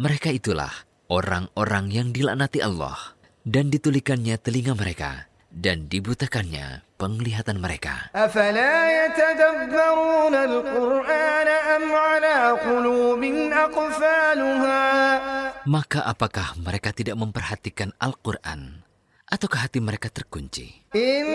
Mereka itulah orang-orang yang dilaknati Allah dan ditulikannya telinga mereka dan dibutakannya penglihatan mereka. أفلا يتدبرون القرآن أم على قلوب أقفالها. Maka apakah mereka tidak memperhatikan Al-Quran? Ataukah hati mereka terkunci?